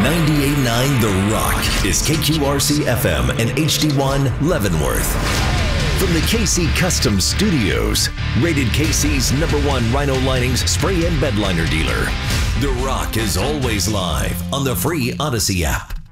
98.9 The Rock is KQRC FM and HD1 Leavenworth. From the KC Custom Studios, rated KC's #1 Rhino Linings spray and bed liner dealer, The Rock is always live on the free Odyssey app.